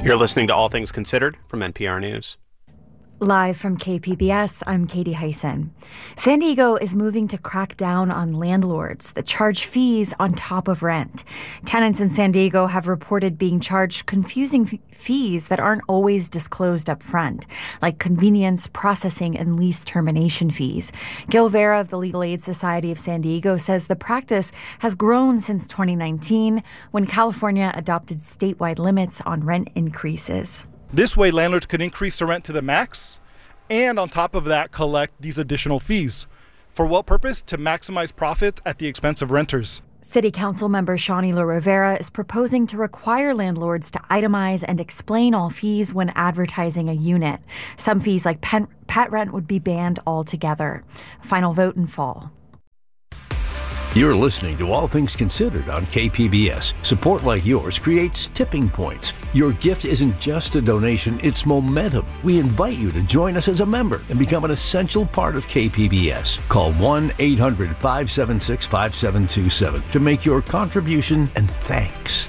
You're listening to All Things Considered from NPR News. Live from KPBS, I'm Katie Hyson. San Diego is moving to crack down on landlords that charge fees on top of rent. Tenants in San Diego have reported being charged confusing fees that aren't always disclosed up front, like convenience, processing, and lease termination fees. Gil Vera of the Legal Aid Society of San Diego says the practice has grown since 2019, when California adopted statewide limits on rent increases. This way, landlords could increase the rent to the max and on top of that, collect these additional fees. For what purpose? To maximize profit at the expense of renters. City Council member Shani La Rivera is proposing to require landlords to itemize and explain all fees when advertising a unit. Some fees like pet rent would be banned altogether. Final vote in fall. You're listening to All Things Considered on KPBS. Support like yours creates tipping points. Your gift isn't just a donation, it's momentum. We invite you to join us as a member and become an essential part of KPBS. Call 1-800-576-5727 to make your contribution, and thanks.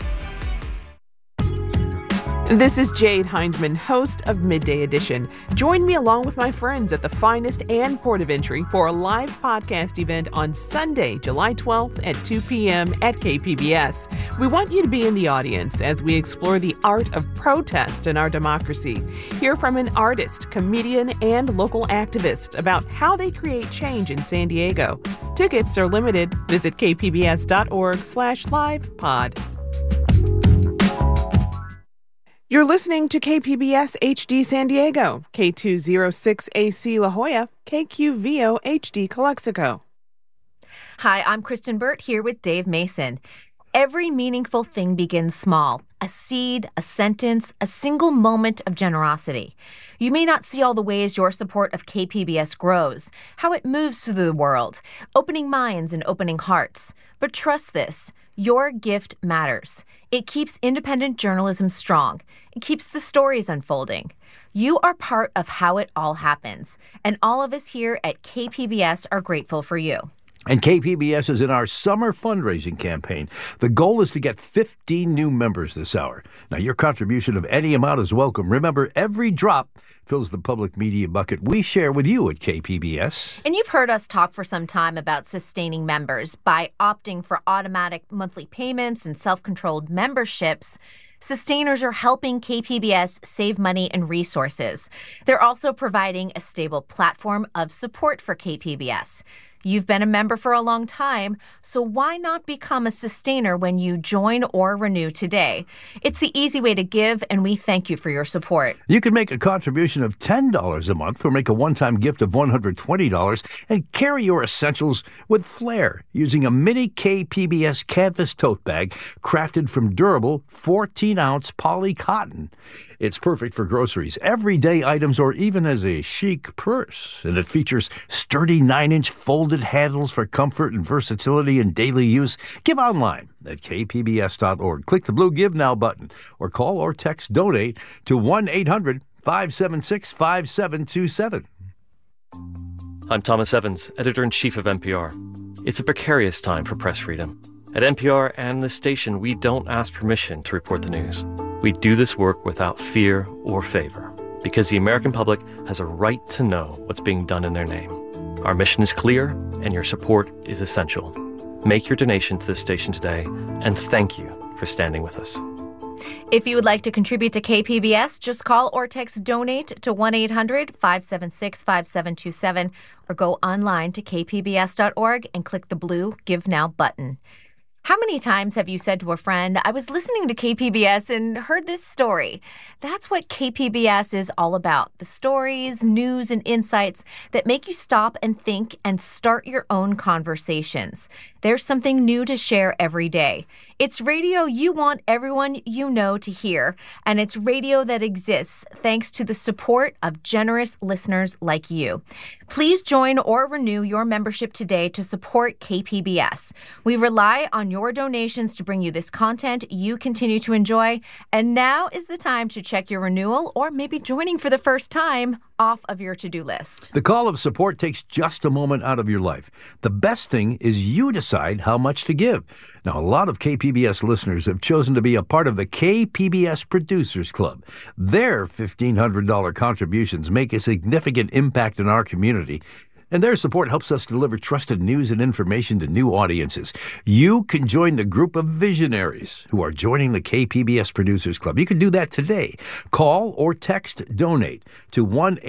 This is Jade Hindman, host of Midday Edition. Join me along with my friends at the Finest and Port of Entry for a live podcast event on Sunday, July 12th at 2 p.m. at KPBS. We want you to be in the audience as we explore the art of protest in our democracy. Hear from an artist, comedian, and local activist about how they create change in San Diego. Tickets are limited. Visit kpbs.org/livepod. You're listening to KPBS HD San Diego, K206AC La Jolla, KQVO HD Calexico. Hi, I'm Kristen Burt here with Dave Mason. Every meaningful thing begins small. A seed, a sentence, a single moment of generosity. You may not see all the ways your support of KPBS grows, how it moves through the world, opening minds and opening hearts. But trust this, your gift matters. It keeps independent journalism strong. It keeps the stories unfolding. You are part of how it all happens, and all of us here at KPBS are grateful for you. And KPBS is in our summer fundraising campaign. The goal is to get 15 new members this hour. Now, your contribution of any amount is welcome. Remember, every drop fills the public media bucket we share with you at KPBS. And you've heard us talk for some time about sustaining members. By opting for automatic monthly payments and self-controlled memberships, sustainers are helping KPBS save money and resources. They're also providing a stable platform of support for KPBS. You've been a member for a long time, so why not become a sustainer when you join or renew today? It's the easy way to give, and we thank you for your support. You can make a contribution of $10 a month or make a one-time gift of $120 and carry your essentials with flair using a mini KPBS canvas tote bag crafted from durable 14-ounce poly cotton. It's perfect for groceries, everyday items, or even as a chic purse. And it features sturdy 9-inch folded handles for comfort and versatility in daily use. Give online at kpbs.org. Click the blue Give Now button or call or text DONATE to 1-800-576-5727. I'm Thomas Evans, editor-in-chief of NPR. It's a precarious time for press freedom. At NPR and this station, we don't ask permission to report the news. We do this work without fear or favor, because the American public has a right to know what's being done in their name. Our mission is clear, and your support is essential. Make your donation to this station today, and thank you for standing with us. If you would like to contribute to KPBS, just call or text DONATE to 1-800-576-5727 or go online to kpbs.org and click the blue Give Now button. How many times have you said to a friend, I was listening to KPBS and heard this story? That's what KPBS is all about. The stories, news, and insights that make you stop and think and start your own conversations. There's something new to share every day. It's radio you want everyone you know to hear, and it's radio that exists thanks to the support of generous listeners like you. Please join or renew your membership today to support KPBS. We rely on your donations to bring you this content you continue to enjoy, and now is the time to check your renewal or maybe joining for the first time off of your to-do list. The call of support takes just a moment out of your life. The best thing is you decide how much to give. Now, a lot of KPBS listeners have chosen to be a part of the KPBS Producers Club. Their $1,500 contributions make a significant impact in our community, and their support helps us deliver trusted news and information to new audiences. You can join the group of visionaries who are joining the KPBS Producers Club. You can do that today. Call or text DONATE to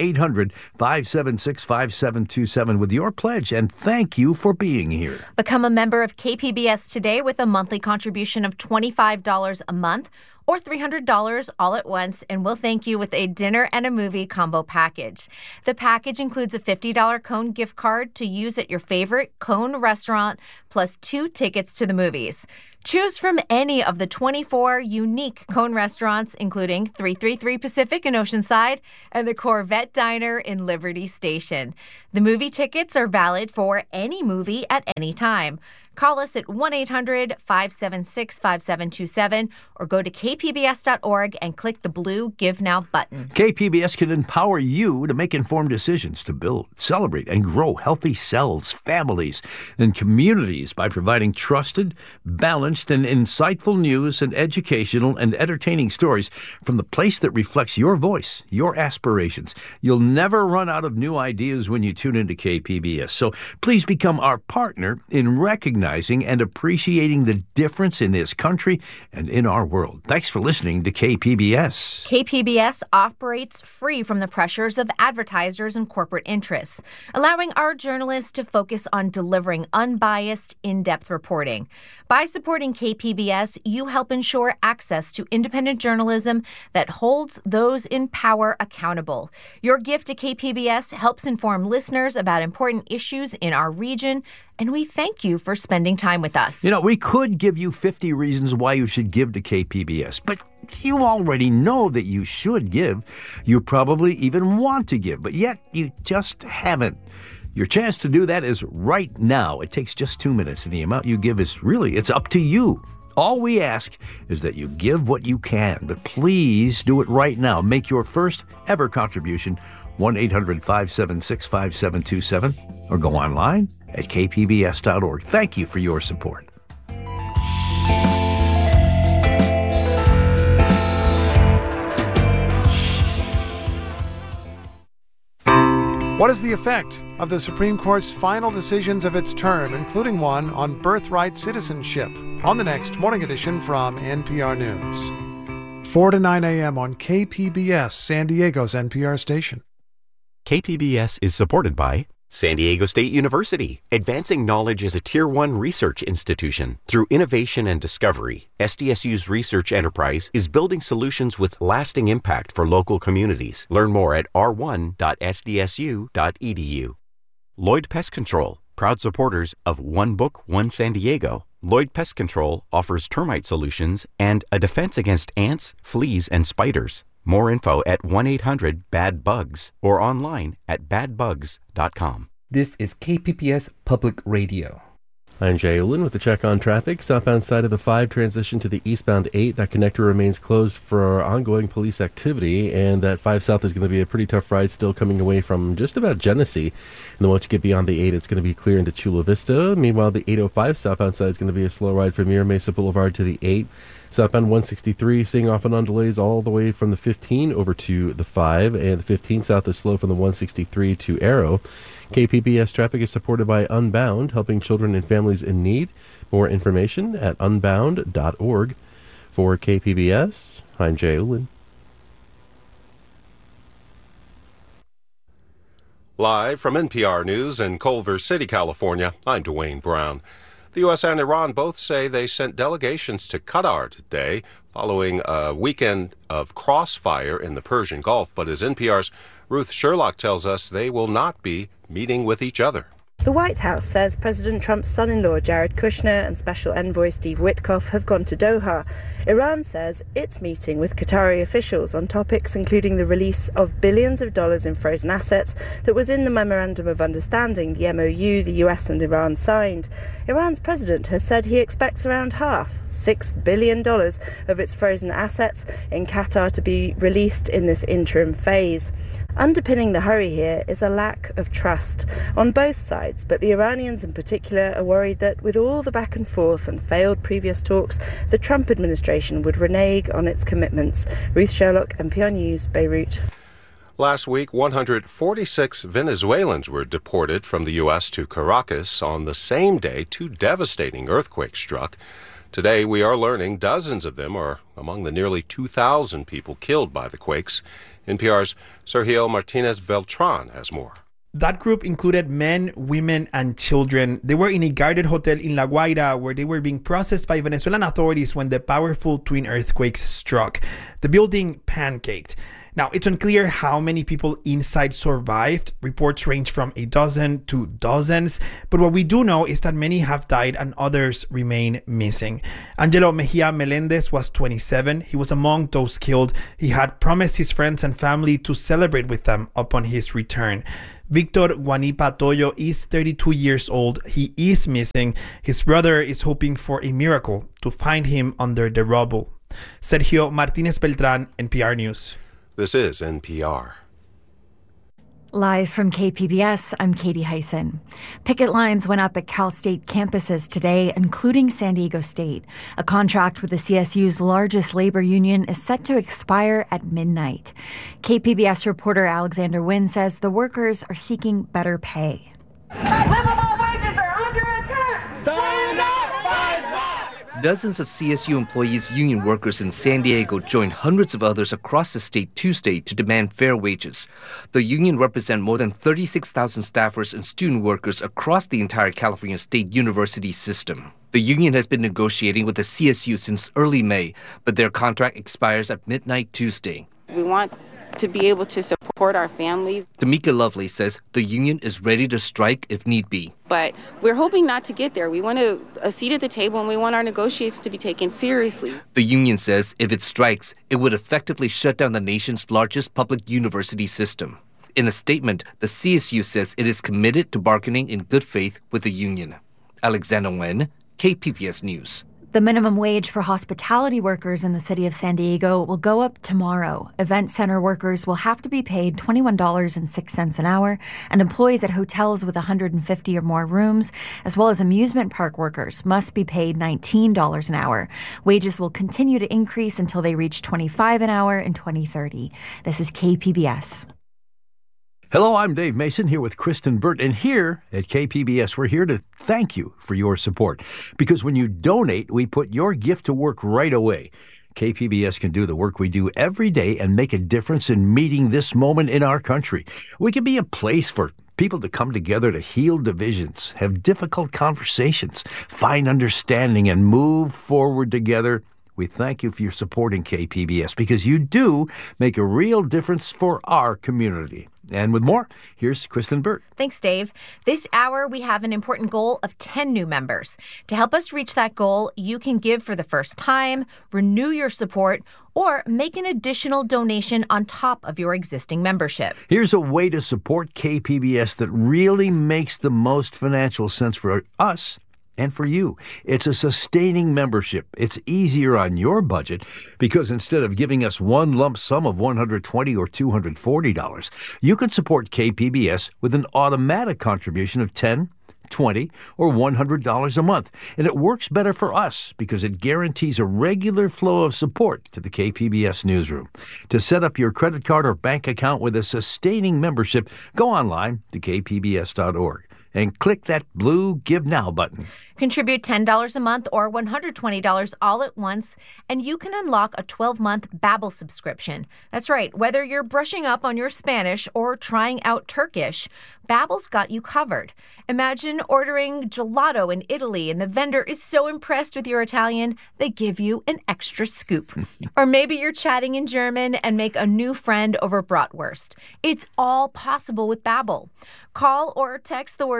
1-800-576-5727 with your pledge, and thank you for being here. Become a member of KPBS today with a monthly contribution of $25 a month or $300 all at once, and we'll thank you with a dinner and a movie combo package. The package includes a $50 Cone gift card to use at your favorite Cone restaurant, plus 2 tickets to the movies. Choose from any of the 24 unique Cone restaurants, including 333 Pacific in Oceanside and the Corvette Diner in Liberty Station. The movie tickets are valid for any movie at any time. Call us at 1-800-576-5727 or go to kpbs.org and click the blue Give Now button. KPBS can empower you to make informed decisions to build, celebrate, and grow healthy cells, families, and communities by providing trusted, balanced, and insightful news and educational and entertaining stories from the place that reflects your voice, your aspirations. You'll never run out of new ideas when you tune into KPBS. So please become our partner in recognizing and appreciating the difference in this country and in our world. Thanks for listening to KPBS. KPBS operates free from the pressures of advertisers and corporate interests, allowing our journalists to focus on delivering unbiased, in-depth reporting. By supporting KPBS, you help ensure access to independent journalism that holds those in power accountable. Your gift to KPBS helps inform listeners about important issues in our region, and we thank you for spending time with us. You know, we could give you 50 reasons why you should give to KPBS, but you already know that you should give. You probably even want to give, but yet you just haven't. Your chance to do that is right now. It takes just 2 minutes, and the amount you give is really, it's up to you. All we ask is that you give what you can, but please do it right now. Make your first ever contribution, 1-800-576-5727, or go online at kpbs.org. Thank you for your support. What is the effect of the Supreme Court's final decisions of its term, including one on birthright citizenship? On the next Morning Edition from NPR News. 4 to 9 a.m. on KPBS, San Diego's NPR station. KPBS is supported by San Diego State University, advancing knowledge as a Tier 1 research institution. Through innovation and discovery, SDSU's research enterprise is building solutions with lasting impact for local communities. Learn more at r1.sdsu.edu. Lloyd Pest Control, proud supporters of One Book, One San Diego. Lloyd Pest Control offers termite solutions and a defense against ants, fleas, and spiders. More info at 1-800-BAD-BUGS or online at badbugs.com. This is KPBS Public Radio. I'm Jay Olin with the check on traffic. Southbound side of the 5 transition to the eastbound 8. That connector remains closed for ongoing police activity, and that 5 south is going to be a pretty tough ride still coming away from just about Genesee. And then once you get beyond the 8, it's going to be clear into Chula Vista. Meanwhile, the 805 southbound side is going to be a slow ride from Mira Mesa Boulevard to the 8. Southbound 163 seeing off and on delays all the way from the 15 over to the 5, and the 15 south is slow from the 163 to Arrow. KPBS traffic is supported by Unbound, helping children and families in need. More information at unbound.org. For KPBS, I'm Jay Olin. Live from NPR News in Culver City, California, I'm Dwayne Brown. The U.S. and Iran both say they sent delegations to Qatar today following a weekend of crossfire in the Persian Gulf. But as NPR's Ruth Sherlock tells us, they will not be meeting with each other. The White House says President Trump's son-in-law Jared Kushner and Special Envoy Steve Witkoff have gone to Doha. Iran says it's meeting with Qatari officials on topics including the release of billions of dollars in frozen assets that was in the Memorandum of Understanding, the MOU the US and Iran signed. Iran's president has said he expects around half, $6 billion, of its frozen assets in Qatar to be released in this interim phase. Underpinning the hurry here is a lack of trust on both sides, but the Iranians in particular are worried that with all the back and forth and failed previous talks, the Trump administration would renege on its commitments. Ruth Sherlock, NPR News, Beirut. Last week, 146 Venezuelans were deported from the U.S. to Caracas on the same day two devastating earthquakes struck. Today, we are learning dozens of them are among the nearly 2,000 people killed by the quakes. NPR's Sergio Martinez-Beltran has more. That group included men, women, and children. They were in a guarded hotel in La Guaira where they were being processed by Venezuelan authorities when the powerful twin earthquakes struck. The building pancaked. Now, it's unclear how many people inside survived. Reports range from a dozen to dozens. But what we do know is that many have died and others remain missing. Angelo Mejia Melendez was 27. He was among those killed. He had promised his friends and family to celebrate with them upon his return. Victor Guanipa Toyo is 32 years old. He is missing. His brother is hoping for a miracle to find him under the rubble. Sergio Martinez Beltran, NPR News. This is NPR. Live from KPBS, I'm Katie Hyson. Picket lines went up at Cal State campuses today, including San Diego State. A contract with the CSU's largest labor union is set to expire at midnight. KPBS reporter Alexander Nguyen says the workers are seeking better pay. Livable wages are under attack! Stand up! Dozens of CSU employees, union workers in San Diego joined hundreds of others across the state Tuesday to demand fair wages. The union represents more than 36,000 staffers and student workers across the entire California State University system. The union has been negotiating with the CSU since early May, but their contract expires at midnight Tuesday. We want to be able to support our families. Tamika Lovely says the union is ready to strike if need be. But we're hoping not to get there. We want a seat at the table, and we want our negotiations to be taken seriously. The union says if it strikes, it would effectively shut down the nation's largest public university system. In a statement, the CSU says it is committed to bargaining in good faith with the union. Alexander Nguyen, KPBS News. The minimum wage for hospitality workers in the city of San Diego will go up tomorrow. Event center workers will have to be paid $21.06 an hour, and employees at hotels with 150 or more rooms, as well as amusement park workers, must be paid $19 an hour. Wages will continue to increase until they reach $25 an hour in 2030. This is KPBS. Hello, I'm Dave Mason here with Kristen Burt, and here at KPBS, we're here to thank you for your support. Because when you donate, we put your gift to work right away. KPBS can do the work we do every day and make a difference in meeting this moment in our country. We can be a place for people to come together to heal divisions, have difficult conversations, find understanding, and move forward together. We thank you for your supporting KPBS because you do make a real difference for our community. And with more, here's Kristen Burt. Thanks, Dave. This hour, we have an important goal of 10 new members. To help us reach that goal, you can give for the first time, renew your support, or make an additional donation on top of your existing membership. Here's a way to support KPBS that really makes the most financial sense for us and for you. It's a sustaining membership. It's easier on your budget because instead of giving us one lump sum of $120 or $240, you can support KPBS with an automatic contribution of $10, $20, or $100 a month. And it works better for us because it guarantees a regular flow of support to the KPBS newsroom. To set up your credit card or bank account with a sustaining membership, go online to kpbs.org. and click that blue Give Now button. Contribute $10 a month or $120 all at once, and you can unlock a 12-month Babbel subscription. That's right. Whether you're brushing up on your Spanish or trying out Turkish, Babbel's got you covered. Imagine ordering gelato in Italy, and the vendor is so impressed with your Italian, they give you an extra scoop. Or maybe you're chatting in German and make a new friend over bratwurst. It's all possible with Babbel. Call or text the word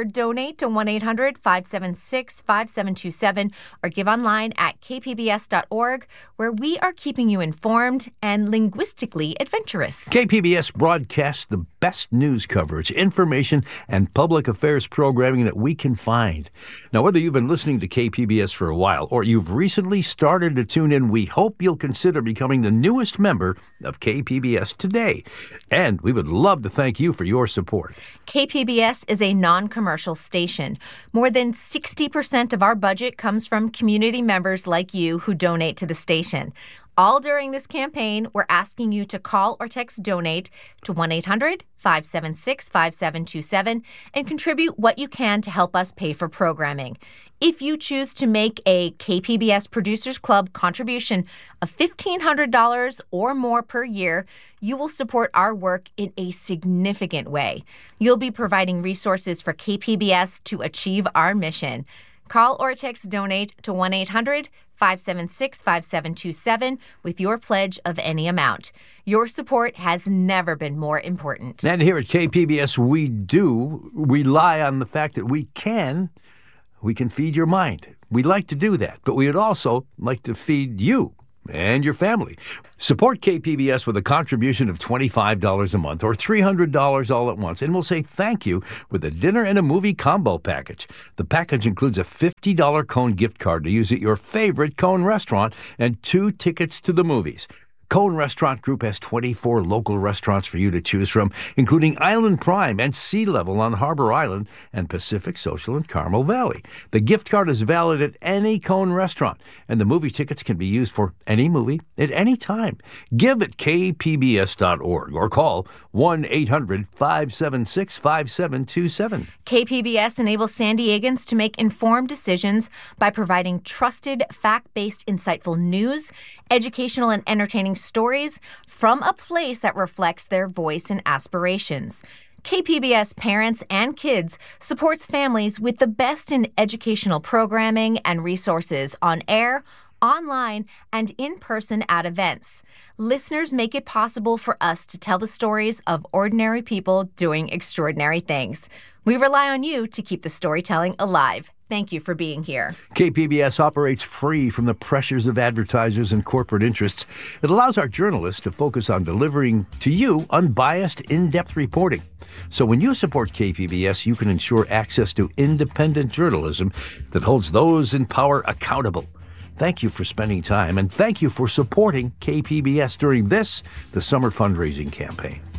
or donate to 1-800-576-5727 or give online at kpbs.org, where we are keeping you informed and linguistically adventurous. KPBS broadcasts the best news coverage, information, and public affairs programming that we can find. Now, whether you've been listening to KPBS for a while or you've recently started to tune in, we hope you'll consider becoming the newest member of KPBS today. And we would love to thank you for your support. KPBS is a non-commercial station. More than 60% of our budget comes from community members like you who donate to the station. All during this campaign, we're asking you to call or text DONATE to 1-800-576-5727 and contribute what you can to help us pay for programming. If you choose to make a KPBS Producers Club contribution of $1,500 or more per year, you will support our work in a significant way. You'll be providing resources for KPBS to achieve our mission. Call or text DONATE to 1-800-576-5727 with your pledge of any amount. Your support has never been more important. And here at KPBS, we do rely on the fact that we can feed your mind. We like to do that, but we would also like to feed you and your family. Support KPBS with a contribution of $25 a month or $300 all at once, and we'll say thank you with a dinner and a movie combo package. The package includes a $50 Cone gift card to use at your favorite Cone restaurant and 2 tickets to the movies. Cone Restaurant Group has 24 local restaurants for you to choose from, including Island Prime and Sea Level on Harbor Island and Pacific Social in Carmel Valley. The gift card is valid at any Cone restaurant, and the movie tickets can be used for any movie at any time. Give at kpbs.org or call 1-800-576-5727. KPBS enables San Diegans to make informed decisions by providing trusted, fact-based, insightful news, educational and entertaining stories from a place that reflects their voice and aspirations. KPBS Parents and Kids supports families with the best in educational programming and resources on air, online, and in person at events. Listeners make it possible for us to tell the stories of ordinary people doing extraordinary things. We rely on you to keep the storytelling alive. Thank you for being here. KPBS operates free from the pressures of advertisers and corporate interests. It allows our journalists to focus on delivering to you unbiased, in-depth reporting. So when you support KPBS, you can ensure access to independent journalism that holds those in power accountable. Thank you for spending time, and thank you for supporting KPBS during the summer fundraising campaign.